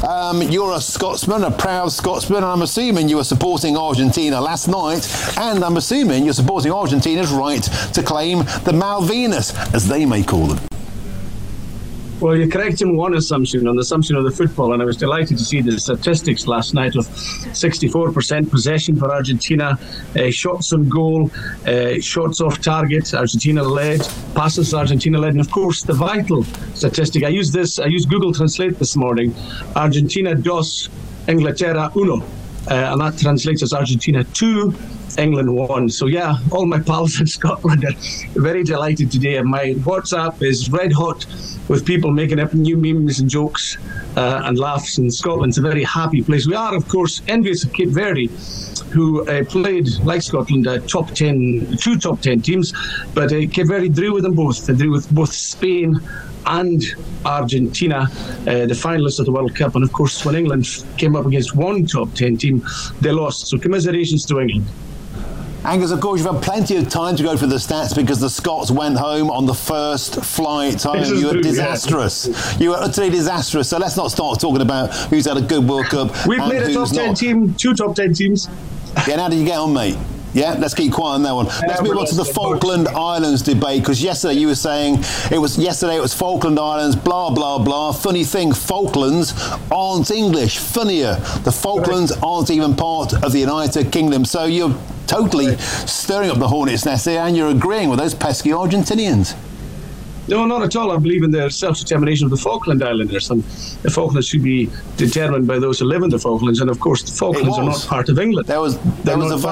You're a Scotsman, a proud Scotsman, and I'm assuming you were supporting Argentina last night, and I'm assuming you're supporting Argentina's right to claim the Malvinas, as they may call them. Well, you're correct in one assumption, on the assumption of the football, and I was delighted to see the statistics last night of 64% possession for Argentina, shots on goal, shots off target, Argentina led, passes Argentina led, and of course the vital statistic, I used Google Translate this morning, Argentina dos, Inglaterra uno, and that translates as Argentina 2, England 1. So yeah, all my pals in Scotland are very delighted today, and my WhatsApp is red hot with people making up new memes and jokes and laughs, and Scotland's a very happy place. We are, of course, envious of Cape Verde, who played, like Scotland, two top 10 teams, but Cape Verde drew with them both. They drew with both Spain and Argentina, the finalists of the World Cup, and of course when England came up against one top 10 team, they lost. So commiserations to England. Angus, of course, you've had plenty of time to go through the stats because the Scots went home on the first flight home. You were disastrous. Yeah. You were utterly disastrous. So let's not start talking about who's had a good World Cup. We played a top 10 team, two top 10 teams. Yeah, and how did you get on, mate? Yeah, let's keep quiet on that one. Let's move on to the Falkland Islands debate, because yesterday you were saying it was Falkland Islands, blah, blah, blah. Funny thing, Falklands aren't English. Funnier, the Falklands aren't even part of the United Kingdom. So you're totally stirring up the hornet's nest here, and you're agreeing with those pesky Argentinians. No, not at all. I believe in the self-determination of the Falkland Islanders, and the Falklands should be determined by those who live in the Falklands. And of course, the Falklands are not part of England. There was a vote. There was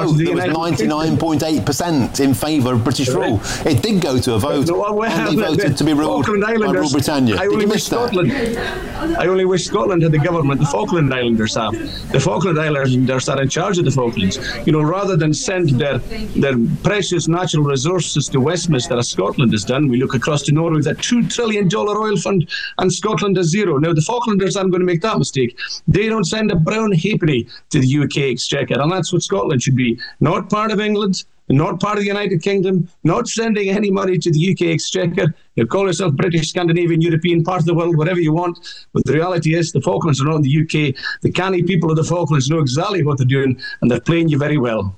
99.8% in favour of British rule. It did go to a vote, and they voted to be ruled by Rule Britannia. I only wish Scotland had the government the Falkland Islanders have. The Falkland Islanders are in charge of the Falklands. You know, rather than send their precious natural resources to Westminster, as Scotland has done, we look across to Norway with a $2 trillion oil fund, and Scotland is zero. Now, the Falklanders aren't going to make that mistake. They don't send a brown halfpenny to the UK Exchequer, and that's what Scotland should be. Not part of England, not part of the United Kingdom, not sending any money to the UK Exchequer. You call yourself British, Scandinavian, European, part of the world, whatever you want. But the reality is the Falklands are not in the UK. The canny people of the Falklands know exactly what they're doing, and they're playing you very well.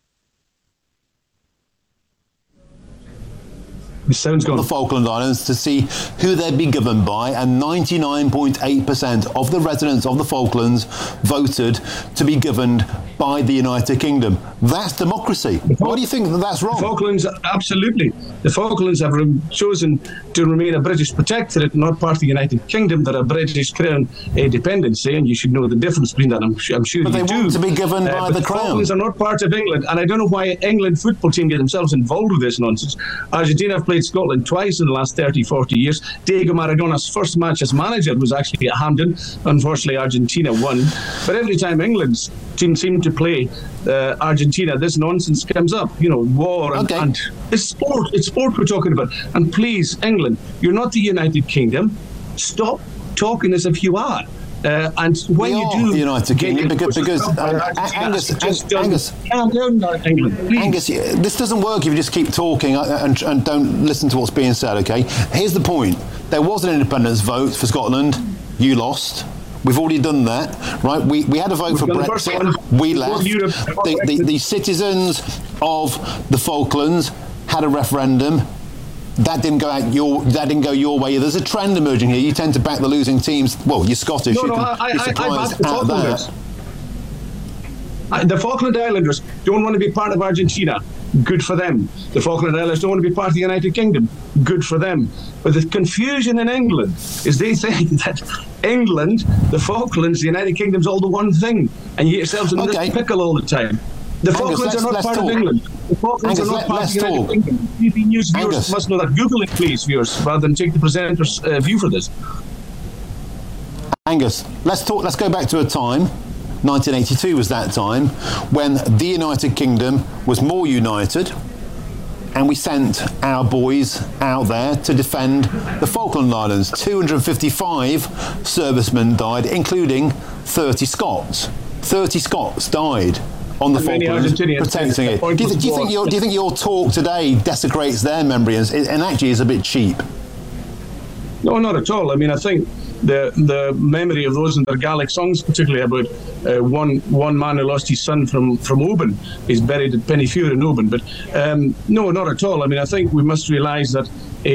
The Falkland Islands to see who they'd be governed by, and 99.8% of the residents of the Falklands voted to be governed by the United Kingdom. That's democracy. Why do you think that's wrong? The Falklands, absolutely. The Falklands have chosen to remain a British protectorate, not part of the United Kingdom. They're a British Crown dependency, and you should know the difference between that. I'm sure you do. But they want to be governed by the Crown. The Falklands are not part of England, and I don't know why England football team get themselves involved with this nonsense. Argentina have played Scotland twice in the last 30, 40 years. Diego Maradona's first match as manager was actually at Hampden. Unfortunately, Argentina won. But every time England's team seemed to play Argentina, this nonsense comes up. You know, war and it's sport. It's sport we're talking about. And please, England, you're not the United Kingdom. Stop talking as if you are. And when you do the United Kingdom, because Angus, this doesn't work if you just keep talking and don't listen to what's being said. Okay, here's the point: there was an independence vote for Scotland. You lost. We've already done that, right? We had a vote for Brexit. We left. The citizens of the Falklands had a referendum. That didn't go your way. There's a trend emerging here. You tend to back the losing teams. Well, you're Scottish. No, I back the Falklanders. The Falkland Islanders don't want to be part of Argentina. Good for them. The Falkland Islanders don't want to be part of the United Kingdom. Good for them. But the confusion in England is they think that England, the Falklands, the United Kingdom's all the one thing, and you get yourselves in this pickle all the time. The Falklands are not part of England. The Falklands are not part of the United Kingdom. TV News viewers must know that. Google it, please, viewers, rather than take the presenter's view for this. Angus, let's go back to a time, 1982 was that time, when the United Kingdom was more united, and we sent our boys out there to defend the Falkland Islands. 255 servicemen died, including 30 Scots. 30 Scots died on the Falklands, protecting it. Do you think your talk today desecrates their memory and actually is a bit cheap? No, not at all. I mean, I think the memory of those in their Gaelic songs, particularly about one man who lost his son from Oban, is buried at Pennyfewer in Oban. But no, not at all. I mean, I think we must realise that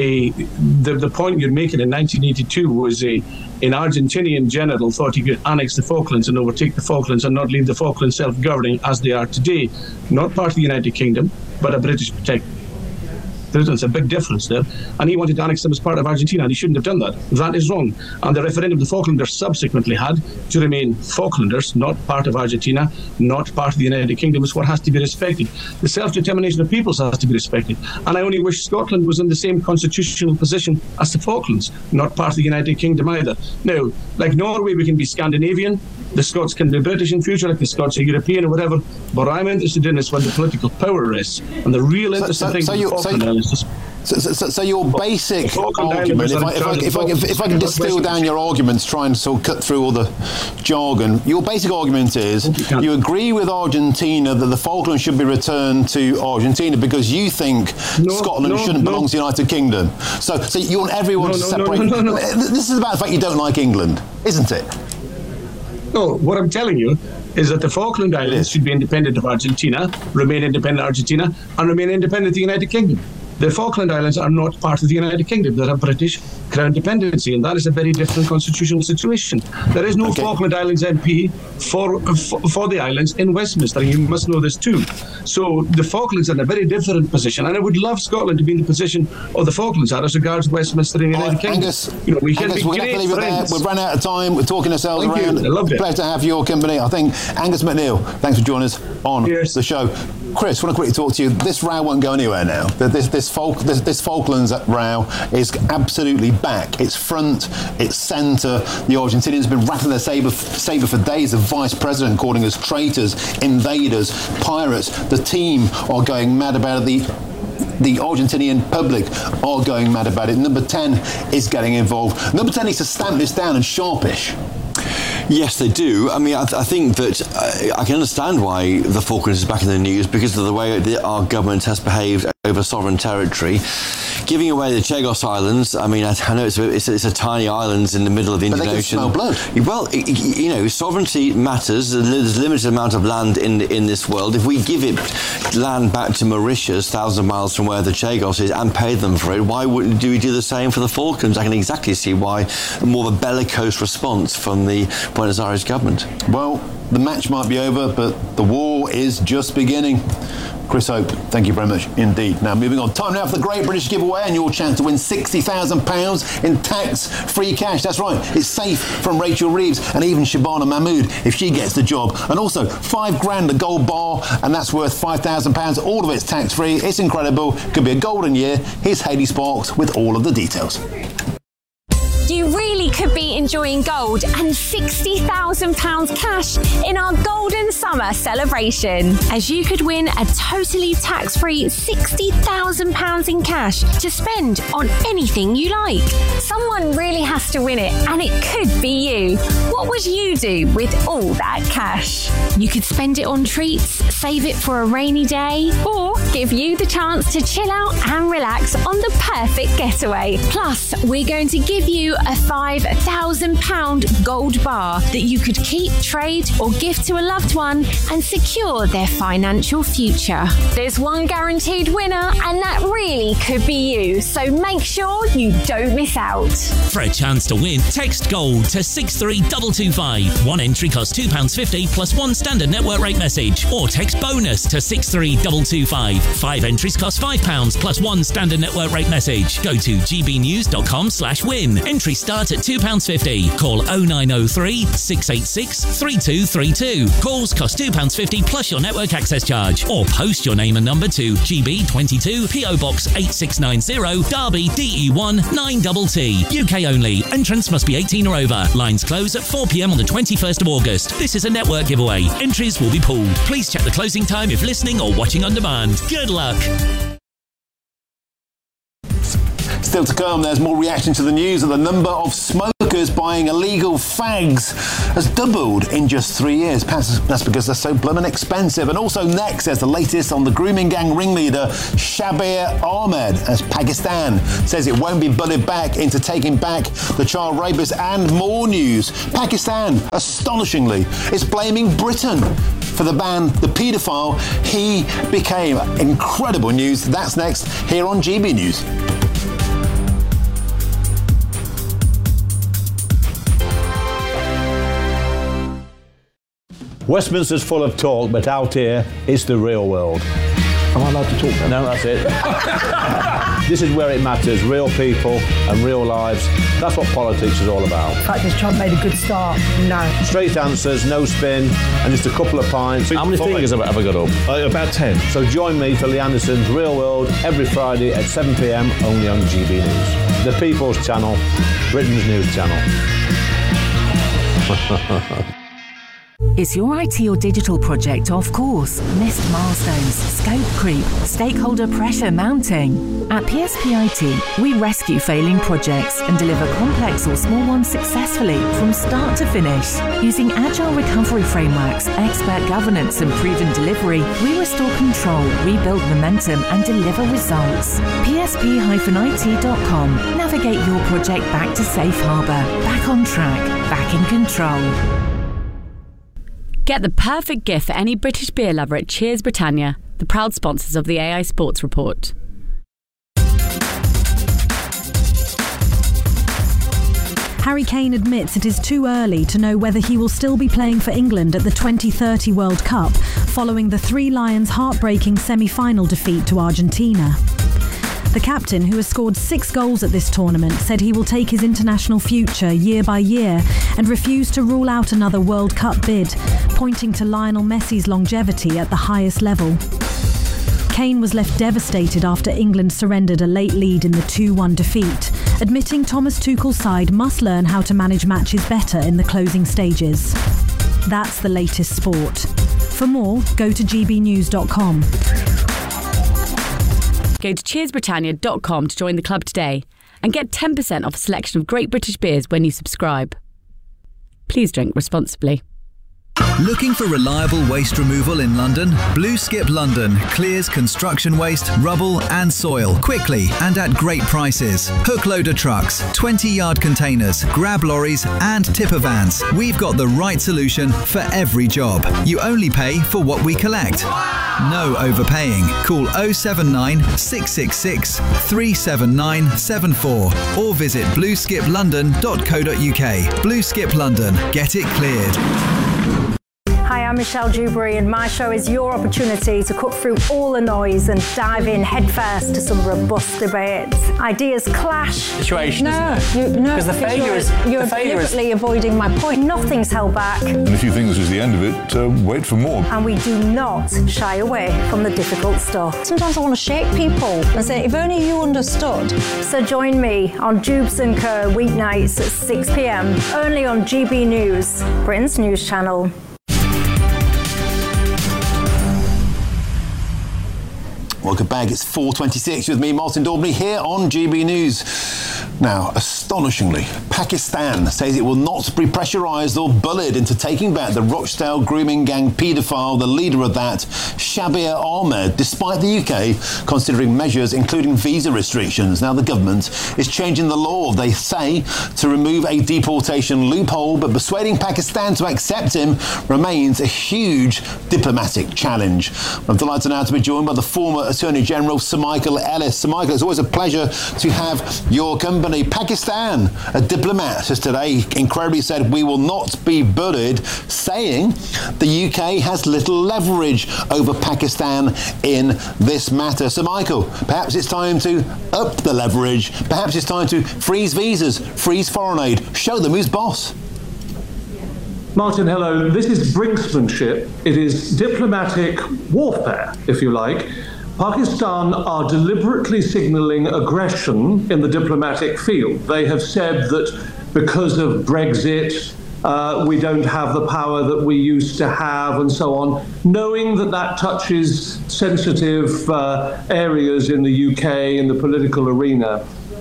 the point you're making in 1982 was an Argentinian general thought he could annex the Falklands and overtake the Falklands and not leave the Falklands self-governing as they are today. Not part of the United Kingdom, but a British protectorate. There's a big difference there. And he wanted to annex them as part of Argentina, and he shouldn't have done that. That is wrong. And the referendum the Falklanders subsequently had to remain Falklanders, not part of Argentina, not part of the United Kingdom, is what has to be respected. The self-determination of peoples has to be respected. And I only wish Scotland was in the same constitutional position as the Falklands, not part of the United Kingdom either. Now, like Norway, we can be Scandinavian. The Scots can be British in future, like the Scots are European or whatever. But I'm interested in is when the political power rests. And the real interesting thing is the Falkland Islands. So your basic argument, if I can distill down your arguments, try and sort of cut through all the jargon, your basic argument is you agree with Argentina that the Falklands should be returned to Argentina because you think Scotland shouldn't belong to the United Kingdom. So you want everyone to separate. No. This is about the fact you don't like England, isn't it? No, what I'm telling you is that the Falkland Islands should be independent of Argentina, remain independent of Argentina, and remain independent of the United Kingdom. The Falkland Islands are not part of the United Kingdom. They're a British crown dependency, and that is a very different constitutional situation. There is no Falkland Islands MP for the islands in Westminster, and you must know this too. So the Falklands are in a very different position, and I would love Scotland to be in the position of the Falklands are as regards Westminster and the United Kingdom. Angus, we can be great friends. We've run out of time. We're talking ourselves around. I loved it. Pleasure to have your company. I think Angus MacNeil, thanks for joining us on the show. Chris, I want to quickly talk to you. This row won't go anywhere now. This Falklands row is absolutely back. It's front, it's centre. The Argentinians have been rattling their sabre for days. The vice president calling us traitors, invaders, pirates. The team are going mad about it. The Argentinian public are going mad about it. Number 10 is getting involved. Number 10 needs to stamp this down and sharpish. Yes, they do. I mean, I think that I can understand why the Falklands is back in the news because of the way our government has behaved over sovereign territory. Giving away the Chagos Islands, I mean, I know it's a tiny island in the middle of the Indian Ocean. But they can smell blood. Well, sovereignty matters. There's a limited amount of land in this world. If we give it land back to Mauritius, 1,000 miles from where the Chagos is, and pay them for it, why wouldn't we do the same for the Falklands? I can exactly see why more of a bellicose response from the Buenos Aires government. Well, the match might be over, but the war is just beginning. Chris Hope, thank you very much indeed. Now, moving on. Time now for the Great British Giveaway and your chance to win £60,000 in tax-free cash. That's right. It's safe from Rachel Reeves and even Shabana Mahmood if she gets the job. And also, £5,000 a gold bar, and that's worth £5,000. All of it's tax-free. It's incredible. Could be a golden year. Here's Hayley Sparks with all of the details. You really could be enjoying gold and £60,000 cash in our Golden Summer celebration, as you could win a totally tax-free £60,000 in cash to spend on anything you like. Someone really has to win it, and it could be you. What would you do with all that cash? You could spend it on treats, save it for a rainy day, or give you the chance to chill out and relax on the perfect getaway. Plus, we're going to give you a £5,000 gold bar that you could keep, trade, or gift to a loved one and secure their financial future. There's one guaranteed winner, and that really could be you, so make sure you don't miss out. For a chance to win, text GOLD to 63225. One entry costs £2.50 plus one standard network rate message, or text BONUS to 63225. 5 entries cost £5 plus one standard network rate message. Go to gbnews.com/win. Entry start at £2.50. Call 0903 686 3232. Calls cost £2.50 plus your network access charge. Or post your name and number to GB22 PO Box 8690 Derby DE1 9TT. UK only. Entrance must be 18 or over. Lines close at 4 p.m. on the 21st of August. This is a network giveaway. Entries will be pooled. Please check the closing time if listening or watching on demand. Good luck. Still to come, there's more reaction to the news that the number of smokers buying illegal fags has doubled in just 3 years. Perhaps that's because they're so blooming expensive. And also next, there's the latest on the grooming gang ringleader Shabir Ahmed, as Pakistan says it won't be bullied back into taking back the child rapist. And more news. Pakistan, astonishingly, is blaming Britain for the ban the paedophile he became. Incredible news. That's next here on GB News. Westminster's full of talk, but out here, it's the real world. Am I allowed to talk then? No, that's it. This is where it matters, real people and real lives. That's what politics is all about. In fact, has Trump made a good start? No. Straight answers, no spin, and just a couple of pints. How many fingers have I got up? About 10. So join me for Lee Anderson's Real World every Friday at 7 p.m, only on GB News. The People's Channel, Britain's news channel. Is your IT or digital project off course? Missed milestones, scope creep, stakeholder pressure mounting? At PSP IT, we rescue failing projects and deliver complex or small ones successfully from start to finish. Using agile recovery frameworks, expert governance and proven delivery, we restore control, rebuild momentum and deliver results. PSP-IT.com. Navigate your project back to safe harbour, back on track, back in control. Get the perfect gift for any British beer lover at Cheers Britannia, the proud sponsors of the AI Sports Report. Harry Kane admits it is too early to know whether he will still be playing for England at the 2030 World Cup, following the Three Lions' heartbreaking semi-final defeat to Argentina. The captain, who has scored 6 goals at this tournament, said he will take his international future year by year and refused to rule out another World Cup bid, pointing to Lionel Messi's longevity at the highest level. Kane was left devastated after England surrendered a late lead in the 2-1 defeat, admitting Thomas Tuchel's side must learn how to manage matches better in the closing stages. That's the latest sport. For more, go to gbnews.com. Go to cheersbritannia.com to join the club today and get 10% off a selection of great British beers when you subscribe. Please drink responsibly. Looking for reliable waste removal in London? Blue Skip London clears construction waste, rubble and soil quickly and at great prices. Hook loader trucks, 20-yard containers, grab lorries and tipper vans. We've got the right solution for every job. You only pay for what we collect. No overpaying. Call 079 666 37974 or visit blueskiplondon.co.uk. Blue Skip London. Get it cleared. Hi, I'm Michelle Dewberry, and my show is your opportunity to cut through all the noise and dive in headfirst to some robust debates. Ideas clash. Situation. No, because the failure is you're deliberately avoiding my point. Nothing's held back. And if you think this is the end of it, wait for more. And we do not shy away from the difficult stuff. Sometimes I want to shake people and say, if only you understood. So join me on Jubes & Co. weeknights at 6 p.m. only on GB News, Britain's news channel. Welcome back. It's 4:26 with me, Martin Daubney, here on GB News. Now, astonishingly, Pakistan says it will not be pressurised or bullied into taking back the Rochdale grooming gang paedophile, the leader of that, Shabir Ahmed, despite the UK considering measures including visa restrictions. Now, the government is changing the law, they say, to remove a deportation loophole, but persuading Pakistan to accept him remains a huge diplomatic challenge. I'm delighted now to be joined by the former Attorney General, Sir Michael Ellis. Sir Michael, it's always a pleasure to have your company. Pakistan, a diplomat, has today incredibly said we will not be bullied, saying the UK has little leverage over Pakistan in this matter. So, Michael, perhaps it's time to up the leverage. Perhaps it's time to freeze visas, freeze foreign aid, show them who's boss. Martin, hello. This is brinksmanship. It is diplomatic warfare, if you like. Pakistan are deliberately signalling aggression in the diplomatic field. They have said that because of Brexit, we don't have the power that we used to have and so on, knowing that that touches sensitive areas in the UK, in the political arena.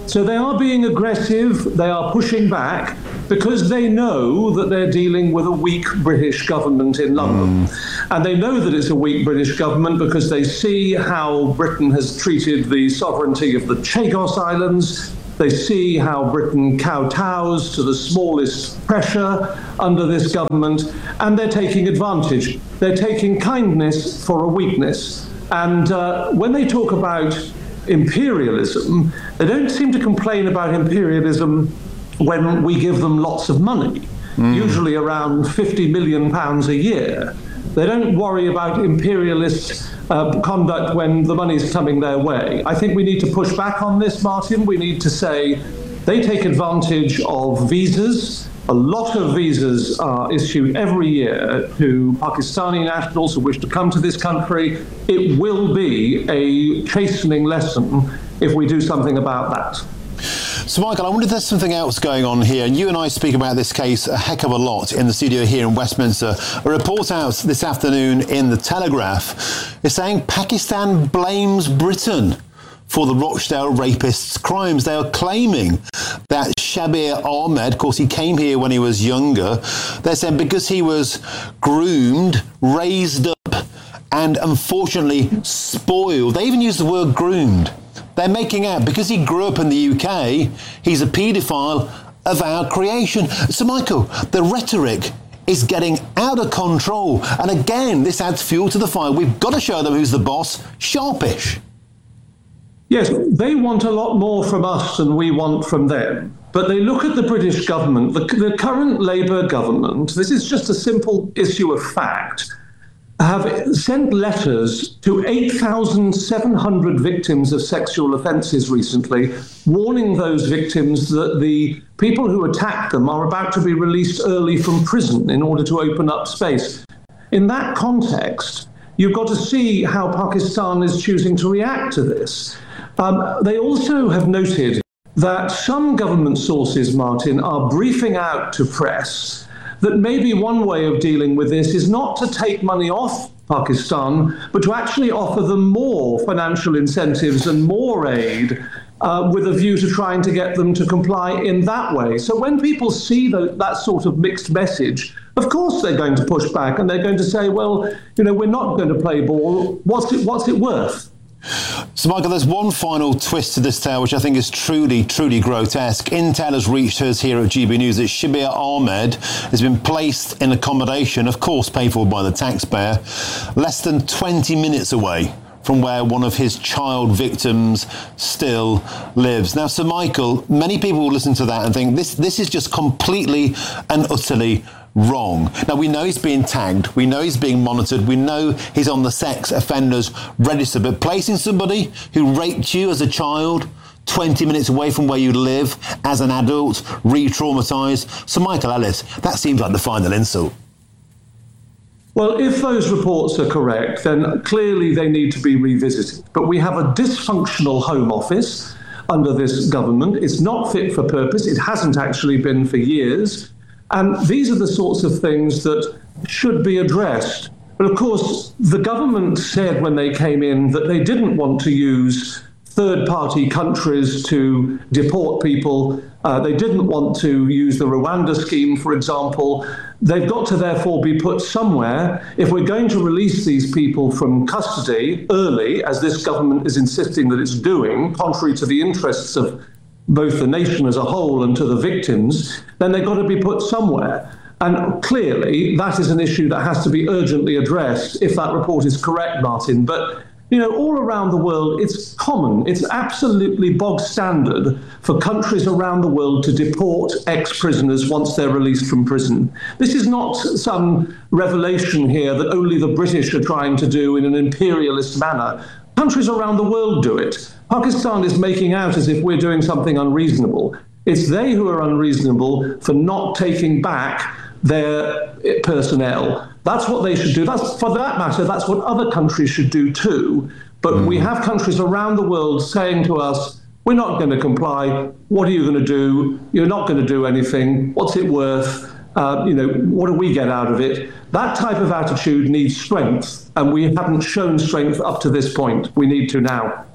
So they are being aggressive, they are pushing back, because they know that they're dealing with a weak British government in London. And they know that it's a weak British government because they see how Britain has treated the sovereignty of the Chagos Islands. They see how Britain kowtows to the smallest pressure under this government, and they're taking advantage. They're taking kindness for a weakness. And when they talk about imperialism, they don't seem to complain about imperialism when we give them lots of money, usually around £50 million a year. They don't worry about imperialist conduct when the money's coming their way. I think we need to push back on this, Martin. We need to say they take advantage of visas. A lot of visas are issued every year to Pakistani nationals who wish to come to this country. It will be a chastening lesson if we do something about that. So, Michael, I wonder if there's something else going on here. And you and I speak about this case a heck of a lot in the studio here in Westminster. A report out this afternoon in The Telegraph is saying Pakistan blames Britain for the Rochdale rapists' crimes. They are claiming that Shabir Ahmed, of course, he came here when he was younger. They're saying because he was groomed, raised up, and unfortunately spoiled. They even use the word groomed. They're making out because he grew up in the UK, he's a paedophile of our creation. So, Michael, the rhetoric is getting out of control. And again, this adds fuel to the fire. We've got to show them who's the boss, sharpish. Yes, they want a lot more from us than we want from them. But they look at the British government, the current Labour government, this is just a simple issue of fact, have sent letters to 8,700 victims of sexual offences recently, warning those victims that the people who attacked them are about to be released early from prison in order to open up space. In that context, you've got to see how Pakistan is choosing to react to this. They also have noted that some government sources, Martin, are briefing out to press that maybe one way of dealing with this is not to take money off Pakistan, but to actually offer them more financial incentives and more aid with a view to trying to get them to comply in that way. So when people see that sort of mixed message, of course they're going to push back and they're going to say, well, you know, we're not going to play ball. What's it worth? So, Michael, there's one final twist to this tale, which I think is truly, truly grotesque. Intel has reached us here at GB News that Shabir Ahmed has been placed in accommodation, of course paid for by the taxpayer, less than 20 minutes away from where one of his child victims still lives. Now, Sir Michael, many people will listen to that and think this is just completely and utterly wrong. Now, we know he's being tagged, we know he's being monitored, we know he's on the sex offenders register, but placing somebody who raped you as a child 20 minutes away from where you live as an adult, re-traumatised, Sir Michael Ellis, that seems like the final insult. Well, if those reports are correct, then clearly they need to be revisited. But we have a dysfunctional Home Office under this government. It's not fit for purpose. It hasn't actually been for years. And these are the sorts of things that should be addressed. But of course, the government said when they came in that they didn't want to use third-party countries to deport people. They didn't want to use the Rwanda scheme, for example. They've got to therefore be put somewhere. If we're going to release these people from custody early, as this government is insisting that it's doing, contrary to the interests of both the nation as a whole and to the victims, then they've got to be put somewhere. And clearly, that is an issue that has to be urgently addressed, if that report is correct, Martin. But, you know, all around the world, it's common, it's absolutely bog standard for countries around the world to deport ex-prisoners once they're released from prison. This is not some revelation here that only the British are trying to do in an imperialist manner. Countries around the world do it. Pakistan is making out as if we're doing something unreasonable. It's they who are unreasonable for not taking back their personnel. That's what they should do. That's, for that matter, that's what other countries should do too. But we have countries around the world saying to us, we're not going to comply. What are you going to do? You're not going to do anything. What's it worth? What do we get out of it? That type of attitude needs strength, and we haven't shown strength up to this point. We need to now.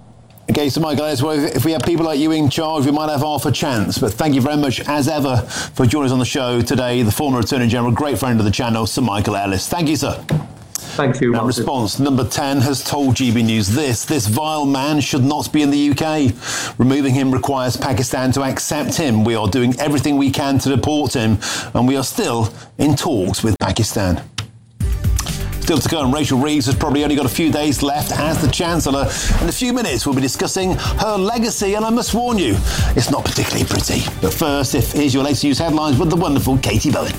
Okay, so Michael Ellis, well, if we have people like you in charge, we might have half a chance. But thank you very much, as ever, for joining us on the show today. The former Attorney General, great friend of the channel, Sir Michael Ellis. Thank you, sir. Thank you, Martin. Response number 10 has told GB News this vile man should not be in the UK. Removing him requires Pakistan to accept him. We are doing everything we can to deport him, and we are still in talks with Pakistan. Still to come, Rachel Reeves has probably only got a few days left as the Chancellor. In a few minutes, we'll be discussing her legacy, and I must warn you, it's not particularly pretty. But first, here's your latest news headlines with the wonderful Katie Bowen.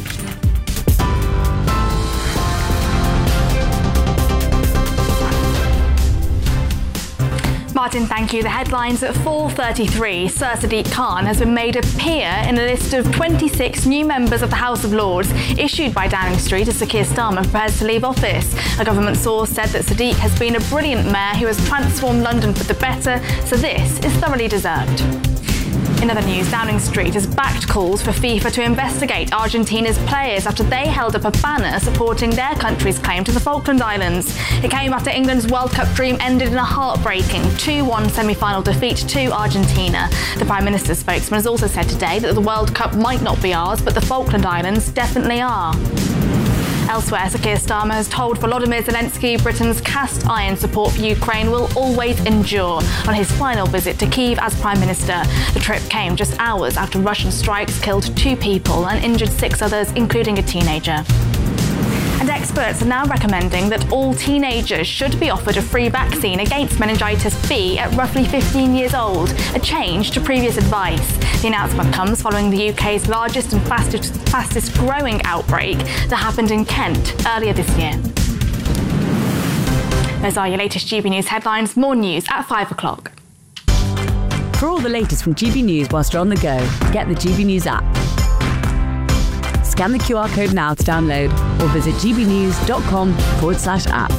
Martin, thank you. The headlines at 4:33. Sir Sadiq Khan has been made a peer in a list of 26 new members of the House of Lords issued by Downing Street as Sir Keir Starmer prepares to leave office. A government source said that Sadiq has been a brilliant mayor who has transformed London for the better, so this is thoroughly deserved. In other news, Downing Street has backed calls for FIFA to investigate Argentina's players after they held up a banner supporting their country's claim to the Falkland Islands. It came after England's World Cup dream ended in a heartbreaking 2-1 semi-final defeat to Argentina. The Prime Minister's spokesman has also said today that the World Cup might not be ours, but the Falkland Islands definitely are. Elsewhere, Sir Keir Starmer has told Volodymyr Zelensky Britain's cast-iron support for Ukraine will always endure on his final visit to Kyiv as Prime Minister. The trip came just hours after Russian strikes killed 2 people and injured 6 others, including a teenager. And experts are now recommending that all teenagers should be offered a free vaccine against meningitis B at roughly 15 years old, a change to previous advice. The announcement comes following the UK's largest and fastest growing outbreak that happened in Kent earlier this year. Those are your latest GB News headlines. More news at 5 o'clock. For all the latest from GB News whilst you're on the go, get the GB News app. Scan the QR code now to download or visit gbnews.com/app.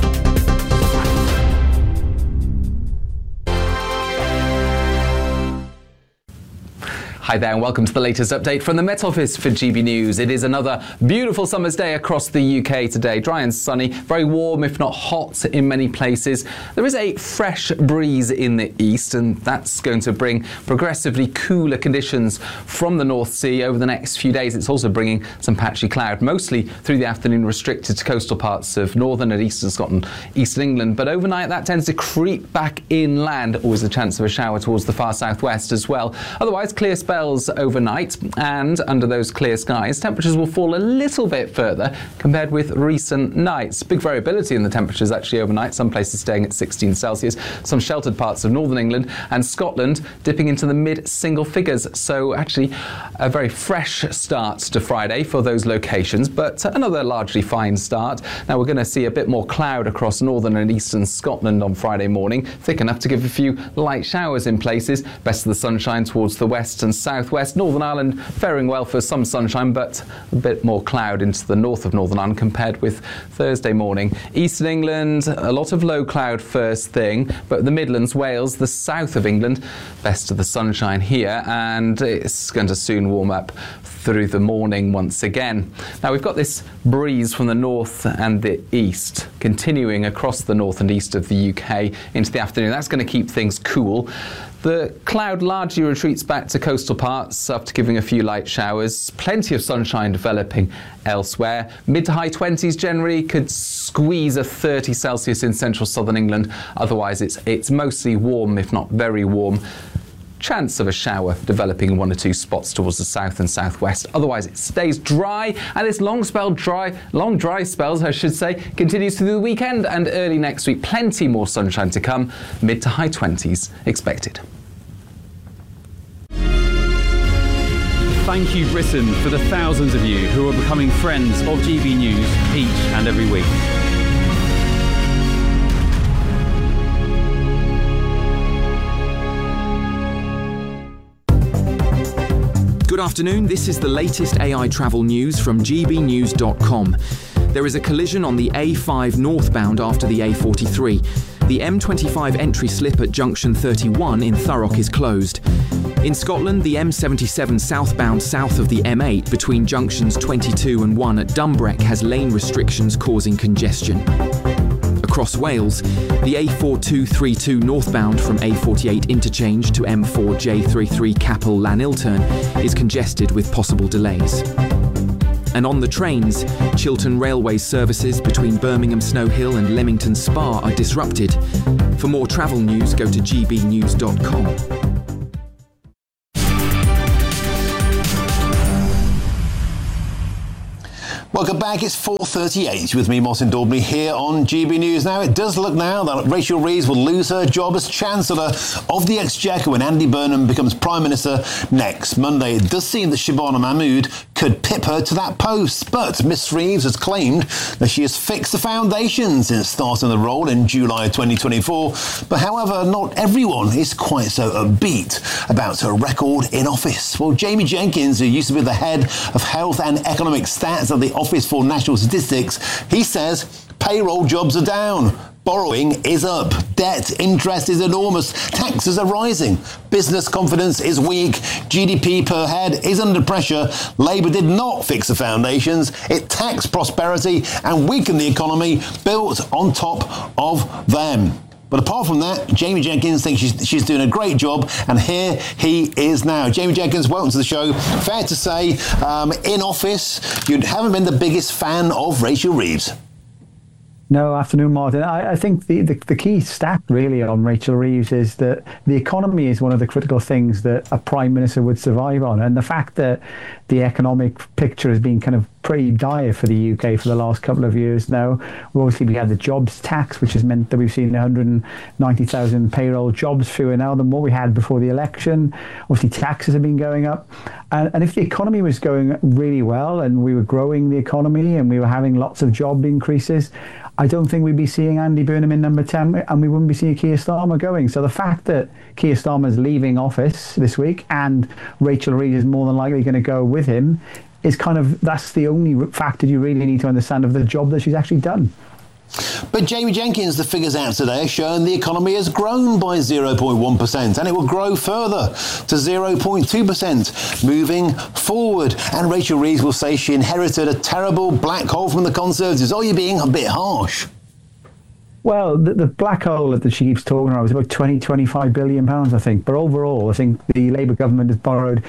Hi there and welcome to the latest update from the Met Office for GB News. It is another beautiful summer's day across the UK today. Dry and sunny, very warm if not hot in many places. There is a fresh breeze in the east and that's going to bring progressively cooler conditions from the North Sea over the next few days. It's also bringing some patchy cloud, mostly through the afternoon restricted to coastal parts of northern and eastern Scotland, eastern England. But overnight that tends to creep back inland, always a chance of a shower towards the far southwest as well. Otherwise, clear spells overnight, and under those clear skies temperatures will fall a little bit further compared with recent nights. Big variability in the temperatures actually overnight, some places staying at 16 Celsius, some sheltered parts of northern England and Scotland dipping into the mid-single figures. So actually a very fresh start to Friday for those locations, but another largely fine start. Now we're going to see a bit more cloud across northern and eastern Scotland on Friday morning, thick enough to give a few light showers in places. Best of the sunshine towards the west and southwest. Northern Ireland faring well for some sunshine, but a bit more cloud into the north of Northern Ireland compared with Thursday morning. Eastern England, a lot of low cloud first thing, but the Midlands, Wales, the south of England, best of the sunshine here, and it's going to soon warm up through the morning once again. Now we've got this breeze from the north and the east continuing across the north and east of the UK into the afternoon. That's going to keep things cool. The cloud largely retreats back to coastal parts after giving a few light showers. Plenty of sunshine developing elsewhere. Mid to high 20s generally, could squeeze a 30 Celsius in central southern England. Otherwise it's mostly warm, if not very warm. Chance of a shower developing in 1 or 2 spots towards the south and southwest. Otherwise it stays dry, and this long dry spells I should say, continues through the weekend and early next week. Plenty more sunshine to come, mid to high 20s expected. Thank you, Britain, for the thousands of you who are becoming friends of GB News each and every week. Good afternoon, this is the latest AI travel news from gbnews.com. There is a collision on the A5 northbound after the A43. The M25 entry slip at junction 31 in Thurrock is closed. In Scotland, the M77 southbound south of the M8 between junctions 22 and 1 at Dumbreck has lane restrictions causing congestion. Across across Wales. The A4232 northbound from A48 interchange to M4J33 Capel Llanilturn is congested with possible delays. And on the trains, Chiltern Railway's services between Birmingham Snow Hill and Leamington Spa are disrupted. For more travel news, go to gbnews.com. Welcome back. It's 4:38 with me, Martin Daubney, here on GB News. Now, it does look now that Rachel Reeves will lose her job as Chancellor of the Exchequer when Andy Burnham becomes Prime Minister next Monday. It does seem that Shabana Mahmood could pip her to that post, but Miss Reeves has claimed that she has fixed the foundations since starting the role in July 2024. But however, not everyone is quite so upbeat about her record in office. Well, Jamie Jenkins, who used to be the head of health and economic stats at the Office for National Statistics, he says payroll jobs are down, borrowing is up, debt interest is enormous, taxes are rising, business confidence is weak, GDP per head is under pressure. Labour did not fix the foundations. It taxed prosperity and weakened the economy built on top of them. But apart from that, Jamie Jenkins thinks she's doing a great job, and here he is now. Jamie Jenkins, welcome to the show. Fair to say, in office, you haven't been the biggest fan of Rachel Reeves. No, afternoon, Martin. I think the key stat really on Rachel Reeves is that the economy is one of the critical things that a Prime Minister would survive on. And the fact that the economic picture has been kind of pretty dire for the UK for the last couple of years now. Obviously, we had the jobs tax, which has meant that we've seen 190,000 payroll jobs fewer now than what we had before the election. Obviously, taxes have been going up. And if the economy was going really well and we were growing the economy and we were having lots of job increases, I don't think we'd be seeing Andy Burnham in number 10 and we wouldn't be seeing Keir Starmer going. So the fact that Keir Starmer is leaving office this week and Rachel Reeves is more than likely going to go with him is that's the only factor you really need to understand of the job that she's actually done. But Jamie Jenkins, the figures out today are showing the economy has grown by 0.1% and it will grow further to 0.2% moving forward. And Rachel Reeves will say she inherited a terrible black hole from the Conservatives. Oh, you're being a bit harsh. Well, the black hole that she keeps talking about is about 25 billion pounds, I think. But overall, I think the Labour government has borrowed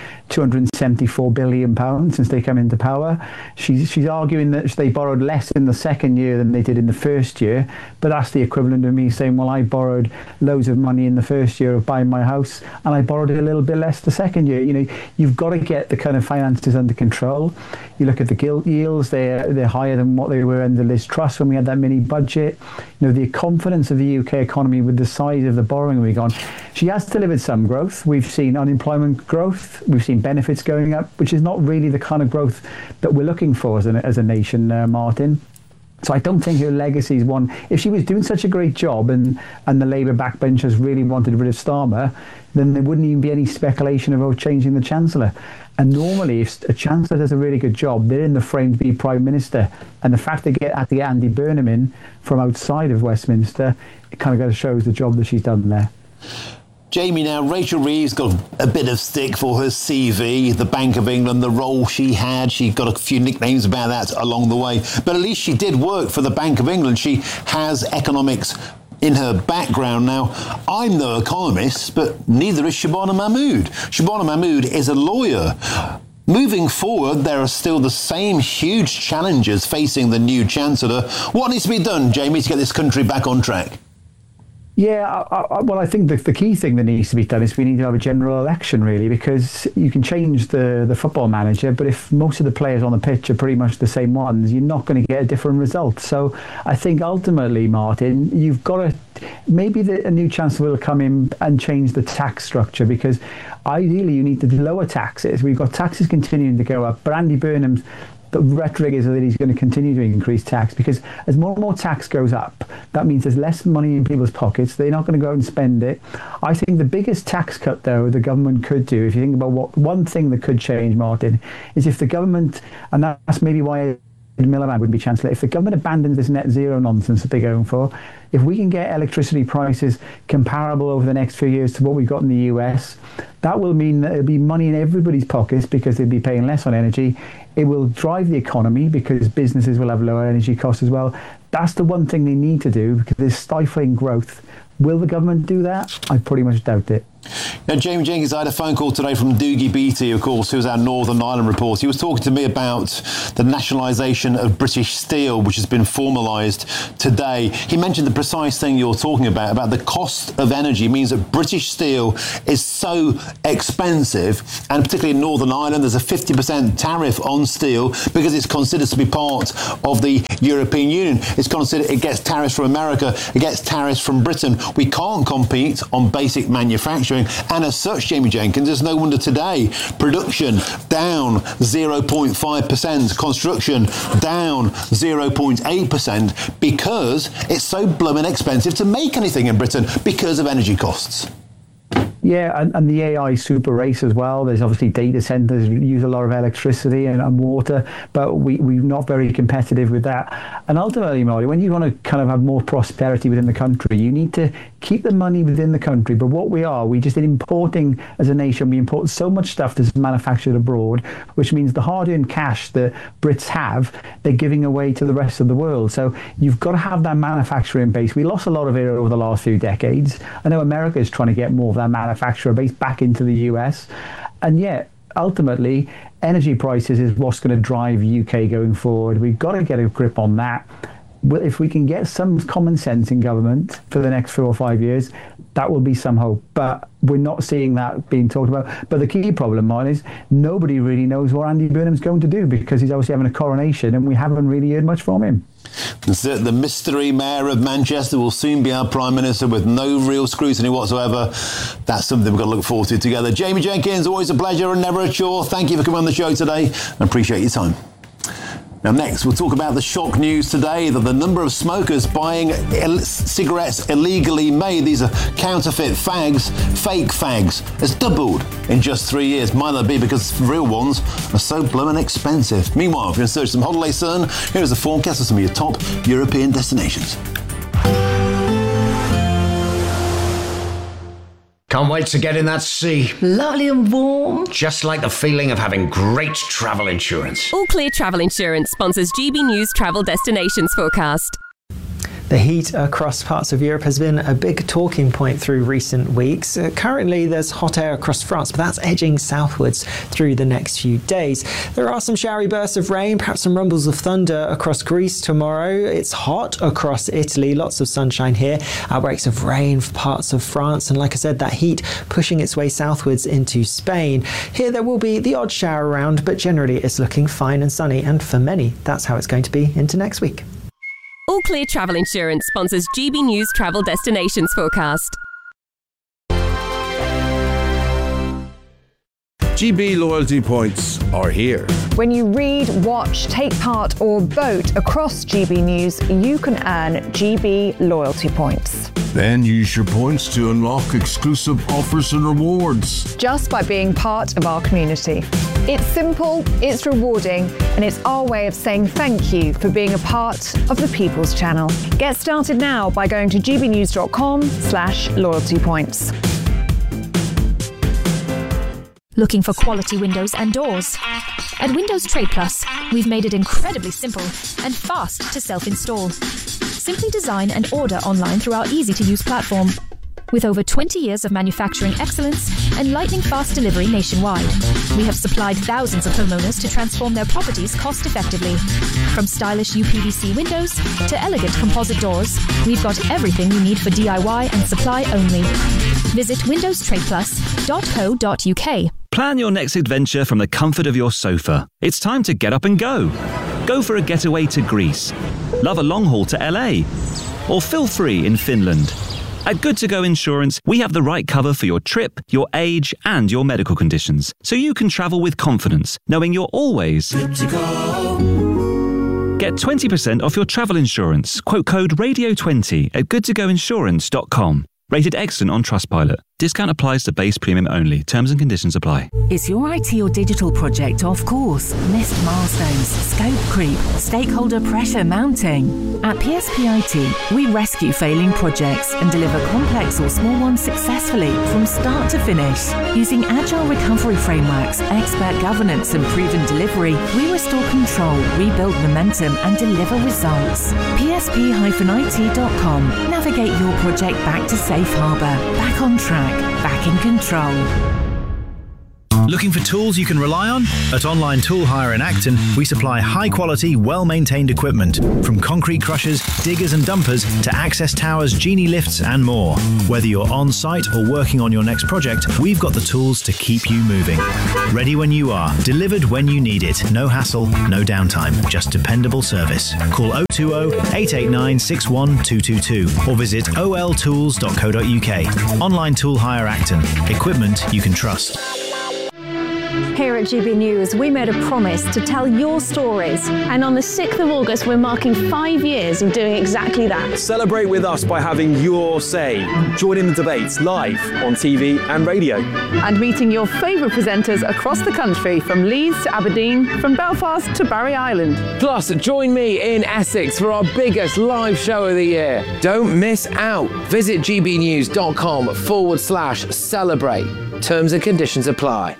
274 billion pounds since they come into power. She's arguing that they borrowed less in the second year than they did in the first year. But that's the equivalent of me saying, well, I borrowed loads of money in the first year of buying my house and I borrowed a little bit less the second year. You know, you've got to get the kind of finances under control. You look at the gilt yields, they're higher than what they were under Liz Truss when we had that mini budget. You know, the confidence of the UK economy with the size of the borrowing we've gone. She has delivered some growth. We've seen unemployment growth. We've seen benefits going up, which is not really the kind of growth that we're looking for as a nation, Martin. So I don't think her legacy is one. If she was doing such a great job and the Labour backbenchers really wanted rid of Starmer, then there wouldn't even be any speculation about changing the Chancellor. And normally, if a Chancellor does a really good job, they're in the frame to be Prime Minister. And the fact they get at the Andy Burnham in from outside of Westminster, it kind of shows the job that she's done there. Jamie, now, Rachel Reeves got a bit of stick for her CV, the Bank of England, the role she had. She got a few nicknames about that along the way. But at least she did work for the Bank of England. She has economics in her background. Now, I'm no economist, but neither is Shabana Mahmood. Shabana Mahmood is a lawyer. Moving forward, there are still the same huge challenges facing the new Chancellor. What needs to be done, Jamie, to get this country back on track? Yeah, well, I think the key thing that needs to be done is we need to have a general election, really, because you can change the football manager, but if most of the players on the pitch are pretty much the same ones, you're not going to get a different result. So I think ultimately, Martin, you've got to, maybe a new Chancellor will come in and change the tax structure, because ideally you need to lower taxes. We've got taxes continuing to go up, but Andy Burnham's the rhetoric is that he's going to continue to increase tax, because as more and more tax goes up, that means there's less money in people's pockets. They're not going to go out and spend it. I think the biggest tax cut, though, the government could do, if you think about one thing that could change, Martin, is if the government, and that's maybe why Miliband would be Chancellor, if the government abandons this net zero nonsense that they're going for, if we can get electricity prices comparable over the next few years to what we've got in the US, that will mean that there'll be money in everybody's pockets because they'll be paying less on energy. It will drive the economy because businesses will have lower energy costs as well. That's the one thing they need to do because there's stifling growth. Will the government do that? I pretty much doubt it. Now, Jamie Jenkins, I had a phone call today from Doogie Beattie, of course, who's our Northern Ireland reporter. He was talking to me about the nationalisation of British Steel, which has been formalised today. He mentioned the precise thing you're talking about the cost of energy. It means that British Steel is so expensive, and particularly in Northern Ireland, there's a 50% tariff on steel because it's considered to be part of the European Union. It's considered, it gets tariffs from America, it gets tariffs from Britain. We can't compete on basic manufacturing. And as such, Jamie Jenkins, there's no wonder today production down 0.5%, construction down 0.8% because it's so blooming expensive to make anything in Britain because of energy costs. Yeah, and the AI super race as well. There's obviously data centers use a lot of electricity and water, but we're not very competitive with that. And ultimately, Molly, when you want to kind of have more prosperity within the country, you need to keep the money within the country. But what we're just importing as a nation. We import so much stuff that's manufactured abroad, which means the hard-earned cash that Brits have, they're giving away to the rest of the world. So you've got to have that manufacturing base. We lost a lot of it over the last few decades. I know America is trying to get more of that manufacturer base back into the US, and yet ultimately energy prices is what's going to drive UK going forward. We've got to get a grip on that. If we can get some common sense in government for the next 4 or 5 years, that will be some hope. But we're not seeing that being talked about. But the key problem, Martin, is nobody really knows what Andy Burnham's going to do because he's obviously having a coronation and we haven't really heard much from him. The mystery mayor of Manchester will soon be our Prime Minister with no real scrutiny whatsoever. That's something we've got to look forward to together. Jamie Jenkins, always a pleasure and never a chore. Thank you for coming on the show today. I appreciate your time. Now, next, we'll talk about the shock news today that the number of smokers buying cigarettes illegally made, these are counterfeit fags, fake fags, has doubled in just 3 years. Might that be because real ones are so blooming expensive? Meanwhile, if you're in search of some holiday sun, here's the forecast of some of your top European destinations. Can't wait to get in that sea. Lovely and warm. Just like the feeling of having great travel insurance. All Clear Travel Insurance sponsors GB News Travel Destinations Forecast. The heat across parts of Europe has been a big talking point through recent weeks. Currently, there's hot air across France, but that's edging southwards through the next few days. There are some showery bursts of rain, perhaps some rumbles of thunder across Greece tomorrow. It's hot across Italy, lots of sunshine here. Outbreaks of rain for parts of France, and like I said, that heat pushing its way southwards into Spain. Here there will be the odd shower around, but generally it's looking fine and sunny, and for many, that's how it's going to be into next week. All Clear Travel Insurance sponsors GB News Travel Destinations Forecast. GB loyalty points are here. When you read, watch, take part or vote across GB News, you can earn GB loyalty points. Then use your points to unlock exclusive offers and rewards. Just by being part of our community. It's simple, it's rewarding, and it's our way of saying thank you for being a part of the People's Channel. Get started now by going to gbnews.com/loyalty points. Looking for quality windows and doors? At Windows Trade Plus, we've made it incredibly simple and fast to self-install. Simply design and order online through our easy-to-use platform. With over 20 years of manufacturing excellence and lightning-fast delivery nationwide, we have supplied thousands of homeowners to transform their properties cost-effectively. From stylish UPVC windows to elegant composite doors, we've got everything you need for DIY and supply only. Visit windowstradeplus.co.uk. Plan your next adventure from the comfort of your sofa. It's time to get up and go. Go for a getaway to Greece. Love a long haul to LA. Or feel free in Finland. At Good To Go Insurance, we have the right cover for your trip, your age, and your medical conditions, so you can travel with confidence, knowing you're always good to go. Get 20% off your travel insurance. Quote code RADIO20 at goodtogoinsurance.com. Rated excellent on Trustpilot. Discount applies to base premium only. Terms and conditions apply. Is your IT or digital project off course? Missed milestones, scope creep, stakeholder pressure mounting? At PSPIT, we rescue failing projects and deliver complex or small ones successfully from start to finish. Using agile recovery frameworks, expert governance and proven delivery, we restore control, rebuild momentum and deliver results. PSP-IT.com. Navigate your project back to safe harbour, back on track, back in control. Looking for tools you can rely on? At Online Tool Hire in Acton, we supply high-quality, well-maintained equipment, from concrete crushers, diggers and dumpers to access towers, genie lifts and more. Whether you're on-site or working on your next project, we've got the tools to keep you moving. Ready when you are, delivered when you need it. No hassle, no downtime, just dependable service. Call 020-889-61222 or visit oltools.co.uk. Online Tool Hire Acton. Equipment you can trust. Here at GB News, we made a promise to tell your stories. And on the 6th of August, we're marking 5 years of doing exactly that. Celebrate with us by having your say. Join in the debates live on TV and radio. And meeting your favourite presenters across the country, from Leeds to Aberdeen, from Belfast to Barry Island. Plus, join me in Essex for our biggest live show of the year. Don't miss out. Visit gbnews.com/celebrate. Terms and conditions apply.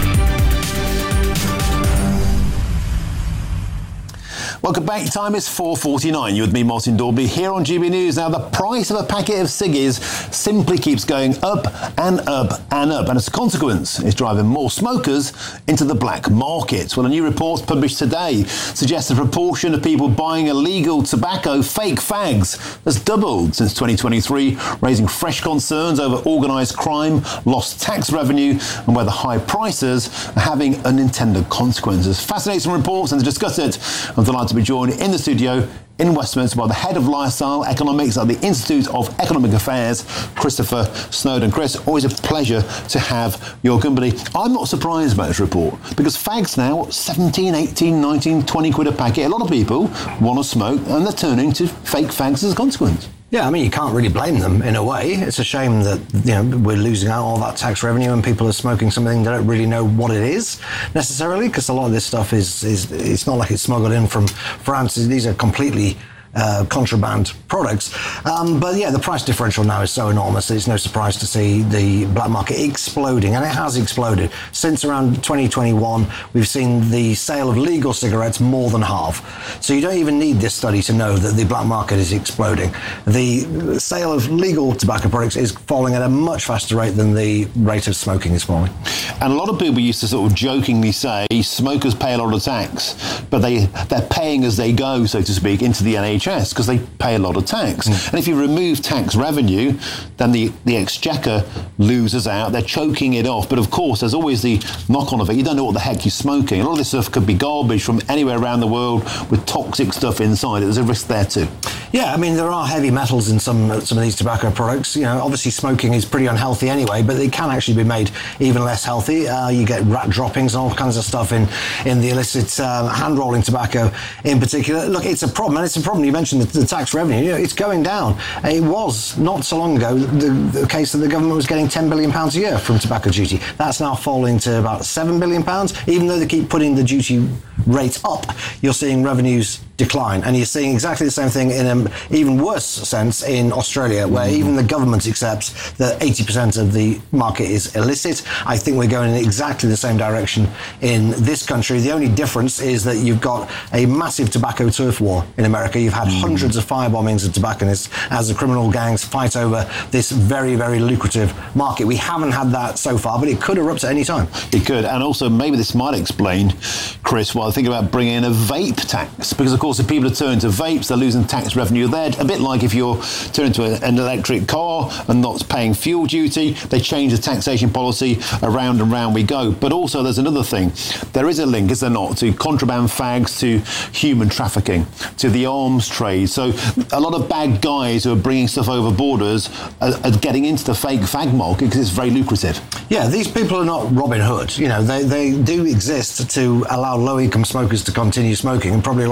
Welcome back. Time is 4:49. You with me, Martin Dorby, here on GB News. Now, the price of a packet of ciggies simply keeps going up and up and up. And as a consequence, it's driving more smokers into the black market. Well, a new report published today suggests the proportion of people buying illegal tobacco, fake fags, has doubled since 2023, raising fresh concerns over organised crime, lost tax revenue, and whether high prices are having unintended consequences. Fascinating reports, and to discuss it, I'm delighted to be joined in the studio in Westminster by the head of lifestyle economics at the Institute of Economic Affairs, Christopher Snowden. Chris, always a pleasure to have your company. I'm not surprised about this report because fags now 17, 18, 19, 20 quid a packet. A lot of people want to smoke and they're turning to fake fags as a consequence. Yeah, I mean, you can't really blame them in a way. It's a shame that, we're losing out all that tax revenue and people are smoking something they don't really know what it is necessarily, because a lot of this stuff is it's not like it's smuggled in from France. These are completely contraband products. But yeah, the price differential now is so enormous that it's no surprise to see the black market exploding, and it has exploded. Since around 2021, we've seen the sale of legal cigarettes more than halve. So you don't even need this study to know that the black market is exploding. The sale of legal tobacco products is falling at a much faster rate than the rate of smoking is falling. And a lot of people used to sort of jokingly say smokers pay a lot of tax, but they're paying as they go, so to speak, into the NHS because they pay a lot of tax. And if you remove tax revenue, then the exchequer loses out. They're choking it off. But of course, there's always the knock-on of it. You don't know what the heck you're smoking. A lot of this stuff could be garbage from anywhere around the world with toxic stuff inside it. There's a risk there too. Yeah, I mean, there are heavy metals in some of these tobacco products. Obviously smoking is pretty unhealthy anyway, but it can actually be made even less healthy. You get rat droppings and all kinds of stuff in the illicit hand-rolling tobacco in particular. Look, it's a problem, and it's a problem. You mentioned the tax revenue. It's going down. It was, not so long ago, the case that the government was getting £10 billion a year from tobacco duty. That's now falling to about £7 billion. Even though they keep putting the duty rate up, you're seeing revenues decline. And you're seeing exactly the same thing in an even worse sense in Australia, where even the government accepts that 80% of the market is illicit. I think we're going in exactly the same direction in this country. The only difference is that you've got a massive tobacco turf war in America. You've had hundreds of firebombings of tobacconists as the criminal gangs fight over this very, very lucrative market. We haven't had that so far, but it could erupt at any time. It could. And also maybe this might explain, Chris, why I think about bringing in a vape tax, because of course if people are turning to vapes, they're losing tax revenue there. A bit like if you're turning to an electric car and not paying fuel duty, they change the taxation policy around and round we go. But also there's another thing. There is a link, is there not, to contraband fags, to human trafficking, to the arms trade. So a lot of bad guys who are bringing stuff over borders are getting into the fake fag market because it's very lucrative. Yeah, these people are not Robin Hood. They do exist to allow low-income smokers to continue smoking, and probably a lot of smokers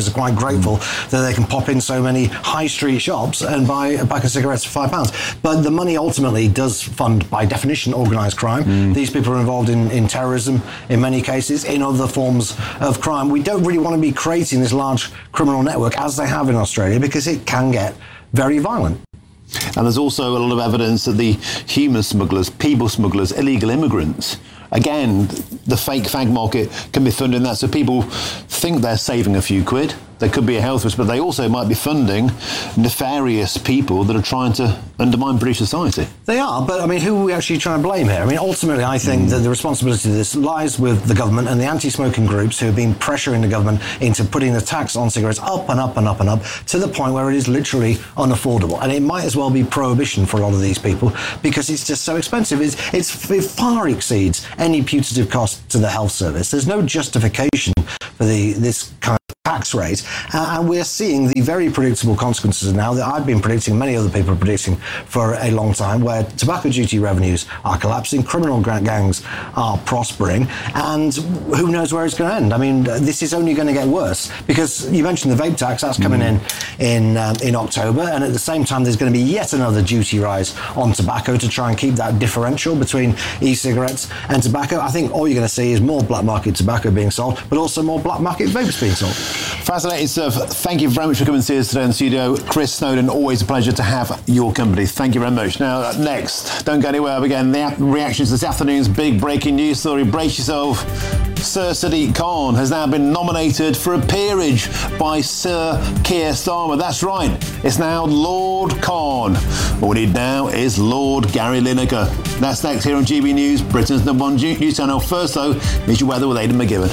smokers are quite grateful that they can pop in so many high street shops and buy a pack of cigarettes for £5. But the money ultimately does fund, by definition, organised crime. These people are involved in terrorism in many cases, in other forms of crime. We don't really want to be creating this large criminal network as they have in Australia, because it can get very violent. And there's also a lot of evidence that the human smugglers, people smugglers, illegal immigrants, again, the fake fag market can be funding that. So people think they're saving a few quid. There could be a health risk, but they also might be funding nefarious people that are trying to undermine British society. They are, but I mean, who are we actually trying to blame here? I mean, ultimately, I think that the responsibility of this lies with the government and the anti-smoking groups who have been pressuring the government into putting the tax on cigarettes up and up and up and up to the point where it is literally unaffordable. And it might as well be prohibition for a lot of these people, because it's just so expensive. It far exceeds any putative cost to the health service. There's no justification for this kind of tax rate, and we're seeing the very predictable consequences now that I've been predicting, many other people are predicting for a long time, where tobacco duty revenues are collapsing, criminal gangs are prospering, and who knows where it's going to end. I mean, this is only going to get worse, because you mentioned the vape tax, that's coming in October, and at the same time there's going to be yet another duty rise on tobacco to try and keep that differential between e-cigarettes and tobacco. I think all you're going to see is more black market tobacco being sold, but also more black market vapes being sold. Fascinating stuff. Thank you very much for coming to see us today in the studio. Chris Snowdon, always a pleasure to have your company. Thank you very much. Now, next, don't go anywhere. Again, the reactions to this afternoon's big breaking news story. Brace yourself. Sir Sadiq Khan has now been nominated for a peerage by Sir Keir Starmer. That's right. It's now Lord Khan. What we need now is Lord Gary Lineker. That's next here on GB News, Britain's #1 news channel. First, though, here's your weather with Aidan McGibbon.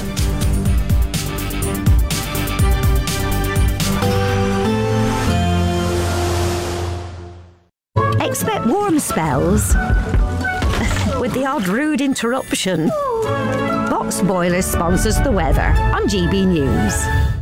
Expect warm spells with the odd rude interruption. Box Boilers sponsors the weather on GB News.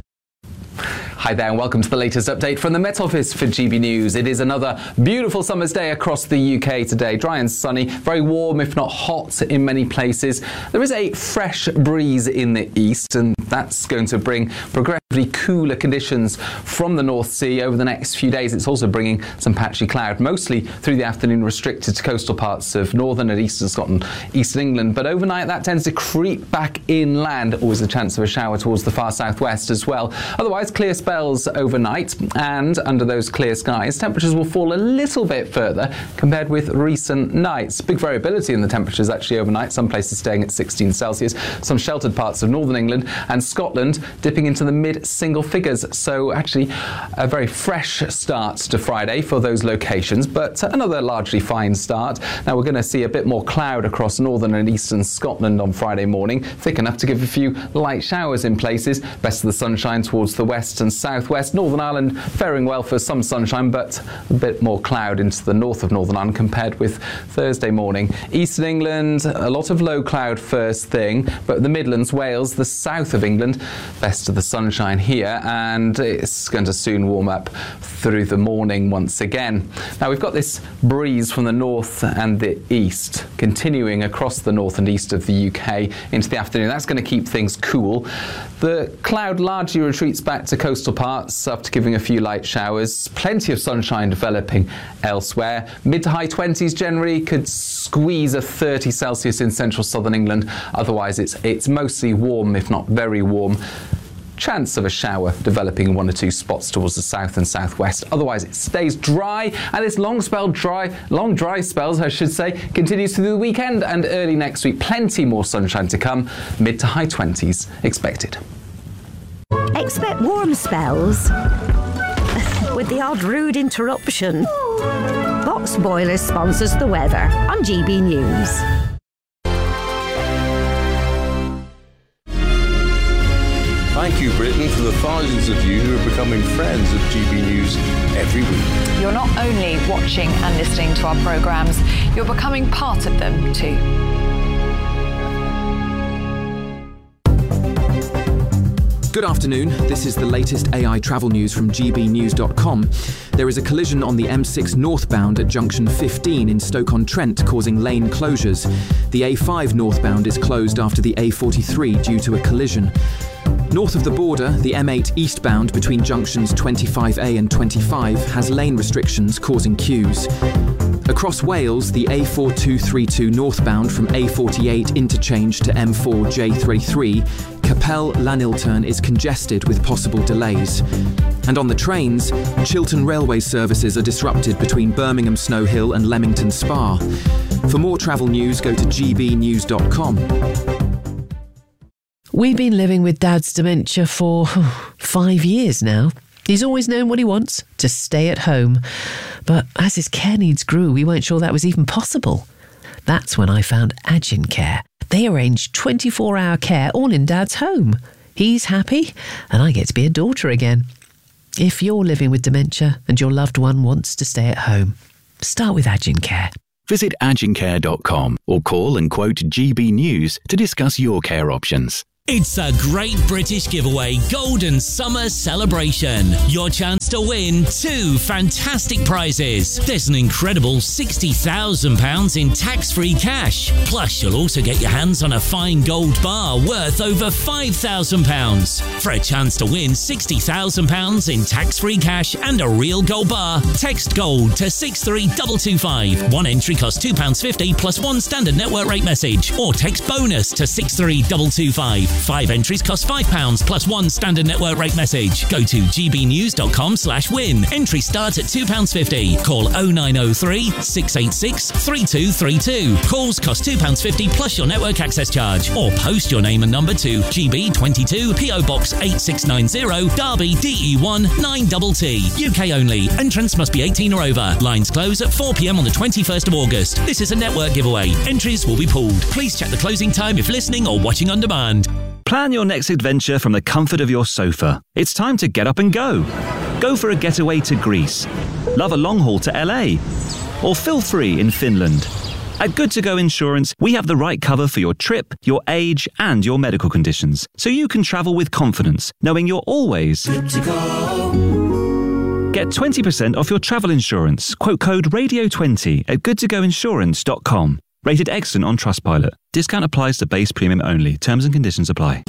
Hi there and welcome to the latest update from the Met Office for GB News. It is another beautiful summer's day across the UK today. Dry and sunny, very warm if not hot in many places. There is a fresh breeze in the east, and that's going to bring progressively cooler conditions from the North Sea over the next few days. It's also bringing some patchy cloud, mostly through the afternoon, restricted to coastal parts of northern and eastern Scotland, eastern England. But overnight that tends to creep back inland, always a chance of a shower towards the far southwest as well. Otherwise, clear spells overnight, and under those clear skies, temperatures will fall a little bit further compared with recent nights. Big variability in the temperatures actually overnight, some places staying at 16 Celsius, some sheltered parts of northern England and Scotland dipping into the mid-single figures. So actually a very fresh start to Friday for those locations, but another largely fine start. Now we're going to see a bit more cloud across northern and eastern Scotland on Friday morning, thick enough to give a few light showers in places. Best of the sunshine towards the west and southwest. Northern Ireland faring well for some sunshine, but a bit more cloud into the north of Northern Ireland compared with Thursday morning. Eastern England, a lot of low cloud first thing, but the Midlands, Wales, the south of England, best of the sunshine here, and it's going to soon warm up through the morning once again. Now we've got this breeze from the north and the east continuing across the north and east of the UK into the afternoon. That's going to keep things cool. The cloud largely retreats back to coastal parts after giving a few light showers. Plenty of sunshine developing elsewhere. Mid to high 20s generally, could squeeze a 30 Celsius in central southern England. Otherwise it's mostly warm, if not very warm. Chance of a shower developing in one or two spots towards the south and southwest. Otherwise it stays dry, and this long dry spells, I should say, continues through the weekend and early next week. Plenty more sunshine to come. Mid to high 20s expected. Expect warm spells with the odd rude interruption. Box Boilers sponsors the weather on GB News. Thank you, Britain, for the thousands of you who are becoming friends of GB News every week. You're not only watching and listening to our programmes, you're becoming part of them too. Good afternoon. This is the latest AI travel news from gbnews.com. There is a collision on the M6 northbound at junction 15 in Stoke-on-Trent, causing lane closures. The A5 northbound is closed after the A43 due to a collision. North of the border, the M8 eastbound between junctions 25A and 25 has lane restrictions causing queues. Across Wales, the A4232 northbound from A48 interchange to M4J33, Capel Llanilturn is congested with possible delays. And on the trains, Chiltern Railway services are disrupted between Birmingham Snow Hill and Leamington Spa. For more travel news, go to gbnews.com. We've been living with Dad's dementia for 5 years now. He's always known what he wants, to stay at home. But as his care needs grew, we weren't sure that was even possible. That's when I found Agincare. They arrange 24-hour care all in Dad's home. He's happy, and I get to be a daughter again. If you're living with dementia and your loved one wants to stay at home, start with Agincare. Visit agincare.com or call and quote GB News to discuss your care options. It's a Great British Giveaway Golden Summer Celebration. Your chance to win 2 fantastic prizes. There's an incredible £60,000 in tax-free cash. Plus, you'll also get your hands on a fine gold bar worth over £5,000. For a chance to win £60,000 in tax-free cash and a real gold bar, text GOLD to 63225. One entry costs £2.50 plus one standard network rate message. Or text BONUS to 63225. 5 entries cost £5 plus one standard network rate message. Go to gbnews.com/win. Entry starts at £2.50. Call 0903 686 3232. Calls cost £2.50 plus your network access charge. Or post your name and number to GB22 PO Box 8690 Derby DE1 9TT. UK only. Entrants must be 18 or over. Lines close at 4 p.m. on the 21st of August. This is a network giveaway. Entries will be pooled. Please check the closing time if listening or watching on demand. Plan your next adventure from the comfort of your sofa. It's time to get up and go. Go for a getaway to Greece. Love a long haul to LA. Or feel free in Finland. At Good To Go Insurance, we have the right cover for your trip, your age, and your medical conditions, so you can travel with confidence, knowing you're always good to go. Get 20% off your travel insurance. Quote code RADIO20 at goodtogoinsurance.com. Rated excellent on Trustpilot. Discount applies to base premium only. Terms and conditions apply.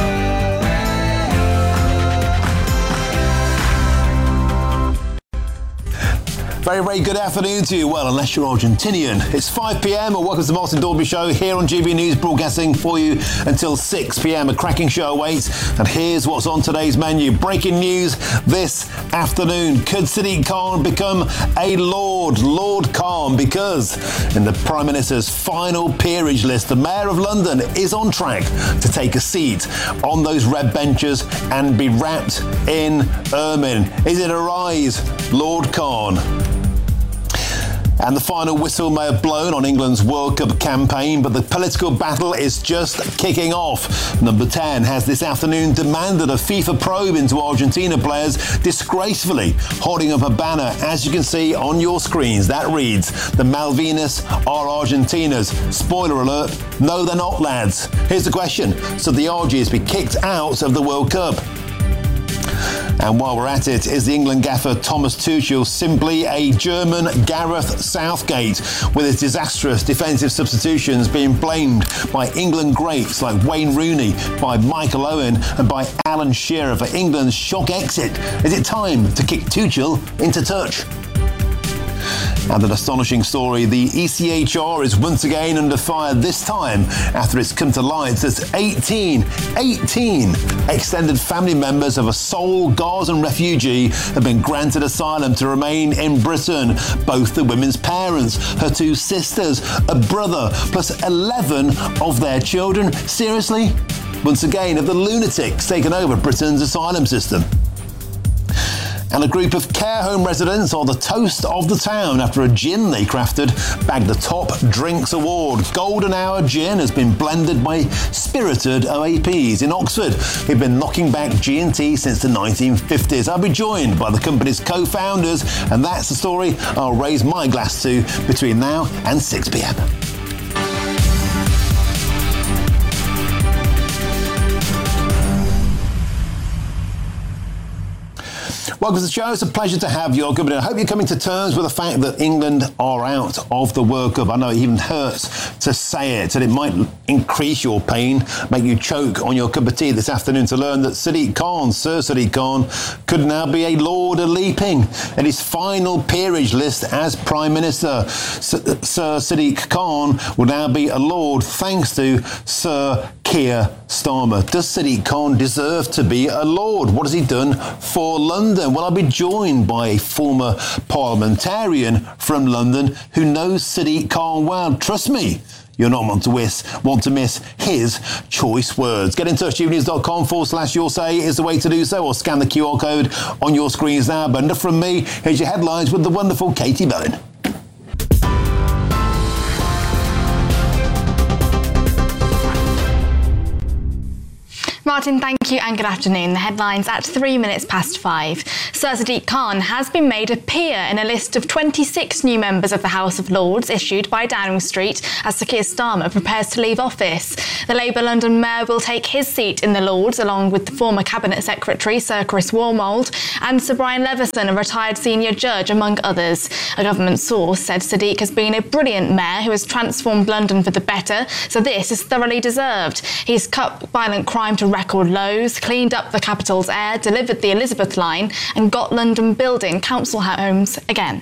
Very, very good afternoon to you. Well, unless you're Argentinian. It's 5 p.m. and welcome to the Martin Dalby Show here on GB News, broadcasting for you until 6 p.m. A cracking show awaits. And here's what's on today's menu. Breaking news this afternoon. Could Sadiq Khan become a Lord Khan? Because in the Prime Minister's final peerage list, the Mayor of London is on track to take a seat on those red benches and be wrapped in ermine. Is it a rise, Lord Khan? And the final whistle may have blown on England's World Cup campaign, but the political battle is just kicking off. Number 10 has this afternoon demanded a FIFA probe into Argentina players disgracefully holding up a banner, as you can see on your screens. That reads, "The Malvinas are Argentina's." Spoiler alert, no they're not, lads. Here's the question. Should the Argies be kicked out of the World Cup? And while we're at it, is the England gaffer Thomas Tuchel simply a German Gareth Southgate, with his disastrous defensive substitutions being blamed by England greats like Wayne Rooney, by Michael Owen and by Alan Shearer for England's shock exit? Is it time to kick Tuchel into touch? And an astonishing story, the ECHR is once again under fire, this time after it's come to light that 18 extended family members of a sole Gazan refugee have been granted asylum to remain in Britain. Both the women's parents, her 2 sisters, a brother, plus 11 of their children. Seriously? Once again, have the lunatics taken over Britain's asylum system? And a group of care home residents are the toast of the town after a gin they crafted bagged the Top Drinks Award. Golden Hour Gin has been blended by spirited OAPs in Oxford who've been knocking back G&T since the 1950s. I'll be joined by the company's co-founders, and that's the story I'll raise my glass to between now and 6 p.m. Welcome to the show. It's a pleasure to have you. Good. I hope you're coming to terms with the fact that England are out of the World Cup. I know it even hurts to say it, and it might increase your pain, make you choke on your cup of tea this afternoon to learn that Sir Sadiq Khan, could now be a Lord of Leaping in his final peerage list as Prime Minister. Sir Sadiq Khan will now be a Lord thanks to Sir Keir Starmer. Does Sadiq Khan deserve to be a Lord? What has he done for London? Well, I'll be joined by a former parliamentarian from London who knows Sadiq Khan well. Trust me, you're not want to miss his choice words. Get in touch, gbnews.com/your say is the way to do so, or scan the QR code on your screens now. But enough from me, here's your headlines with the wonderful Katie Bowen. Martin, thank you and good afternoon. The headlines at 3 minutes past 5. Sir Sadiq Khan has been made a peer in a list of 26 new members of the House of Lords issued by Downing Street as Sir Keir Starmer prepares to leave office. The Labour London Mayor will take his seat in the Lords along with the former Cabinet Secretary Sir Chris Wormold and Sir Brian Leveson, a retired senior judge, among others. A government source said Sadiq has been a brilliant mayor who has transformed London for the better, so this is thoroughly deserved. He's cut violent crime to record lows, cleaned up the capital's air, delivered the Elizabeth line and got London building council homes again.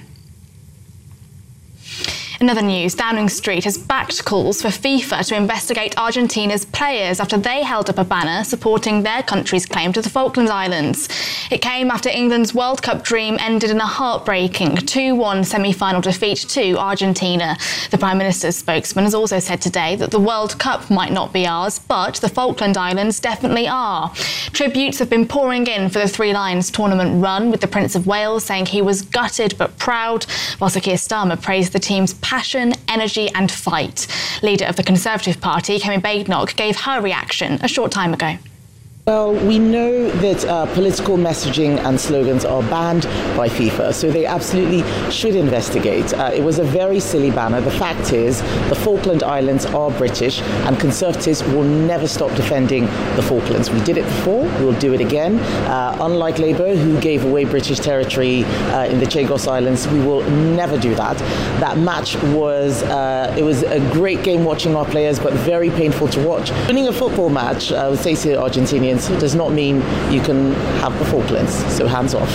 In other news, Downing Street has backed calls for FIFA to investigate Argentina's players after they held up a banner supporting their country's claim to the Falkland Islands. It came after England's World Cup dream ended in a heartbreaking 2-1 semi-final defeat to Argentina. The Prime Minister's spokesman has also said today that the World Cup might not be ours, but the Falkland Islands definitely are. Tributes have been pouring in for the Three Lions tournament run, with the Prince of Wales saying he was gutted but proud, while Sir Keir Starmer praised the team's passion, energy and fight. Leader of the Conservative Party, Kemi Badenoch, gave her reaction a short time ago. Well, we know that political messaging and slogans are banned by FIFA, so they absolutely should investigate. It was a very silly banner. The fact is, the Falkland Islands are British, and Conservatives will never stop defending the Falklands. We did it before, we'll do it again. Unlike Labour, who gave away British territory in the Chagos Islands, we will never do that. That match was a great game watching our players, but very painful to watch. Winning a football match, I would say to Argentinians, does not mean you can have the Falklands, so hands off.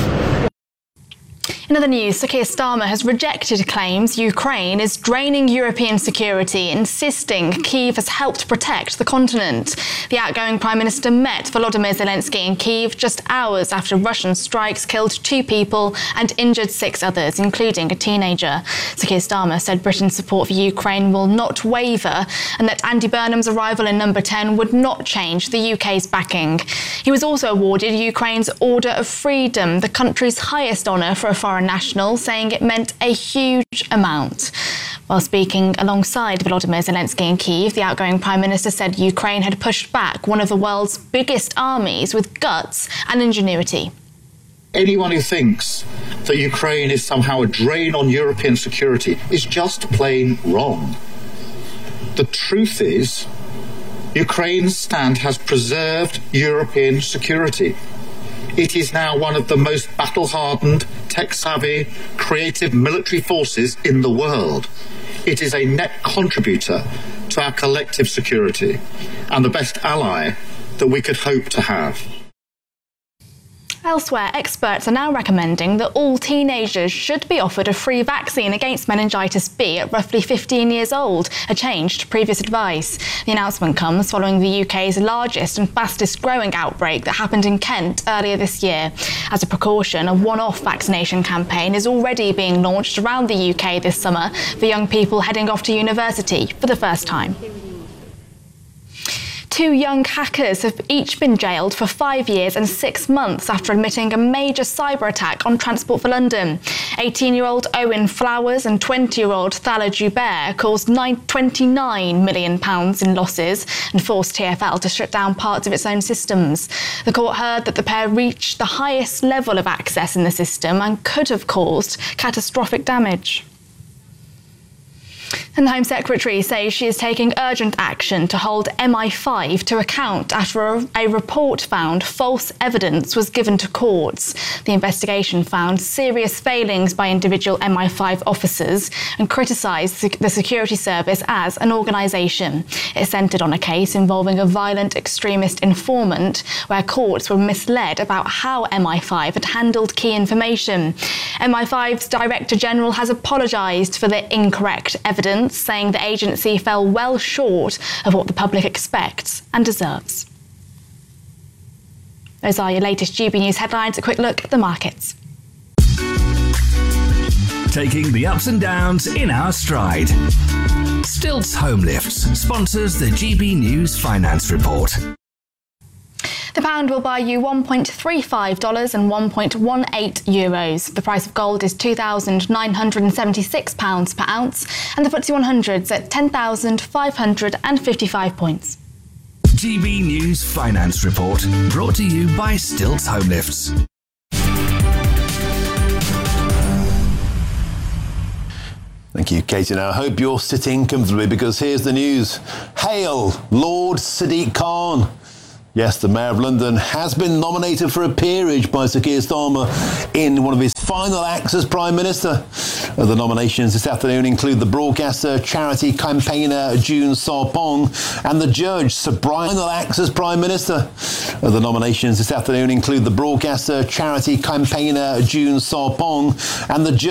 In other news, Sir Keir Starmer has rejected claims Ukraine is draining European security, insisting Kyiv has helped protect the continent. The outgoing Prime Minister met Volodymyr Zelensky in Kyiv just hours after Russian strikes killed 2 people and injured 6 others, including a teenager. Sir Keir Starmer said Britain's support for Ukraine will not waver and that Andy Burnham's arrival in number 10 would not change the UK's backing. He was also awarded Ukraine's Order of Freedom, the country's highest honour for a foreign national, saying it meant a huge amount. While speaking alongside Volodymyr Zelensky in Kyiv, the outgoing Prime Minister said Ukraine had pushed back one of the world's biggest armies with guts and ingenuity. Anyone who thinks that Ukraine is somehow a drain on European security is just plain wrong. The truth is, Ukraine's stand has preserved European security. It is now one of the most battle-hardened, tech-savvy, creative military forces in the world. It is a net contributor to our collective security and the best ally that we could hope to have. Elsewhere, experts are now recommending that all teenagers should be offered a free vaccine against meningitis B at roughly 15 years old, a change to previous advice. The announcement comes following the UK's largest and fastest growing outbreak that happened in Kent earlier this year. As a precaution, a one-off vaccination campaign is already being launched around the UK this summer for young people heading off to university for the first time. 2 young hackers have each been jailed for 5 years and 6 months after admitting a major cyber attack on Transport for London. 18-year-old Owen Flowers and 20-year-old Thala Joubert caused £29 million in losses and forced TfL to shut down parts of its own systems. The court heard that the pair reached the highest level of access in the system and could have caused catastrophic damage. And the Home Secretary says she is taking urgent action to hold MI5 to account after a report found false evidence was given to courts. The investigation found serious failings by individual MI5 officers and criticised the security service as an organisation. It centred on a case involving a violent extremist informant where courts were misled about how MI5 had handled key information. MI5's Director General has apologised for the incorrect evidence, saying the agency fell well short of what the public expects and deserves. Those are your latest GB News headlines. A quick look at the markets. Taking the ups and downs in our stride. Stilts Home Lifts sponsors the GB News Finance Report. The pound will buy you $1.35 and €1.18. The price of gold is £2,976 per ounce, and the FTSE 100's at 10,555 points. GB News Finance Report, brought to you by Stilts Home Lifts. Thank you, Katie. Now, I hope you're sitting comfortably because here's the news. Hail, Lord Sadiq Khan. Yes, the Mayor of London has been nominated for a peerage by Sir Keir Starmer in one of his final acts as Prime Minister. The nominations this afternoon include the broadcaster, charity campaigner June Sarpong and the judge, Sir Brian. Final acts as Prime Minister. The nominations this afternoon include the broadcaster, charity campaigner June Sarpong and the judge.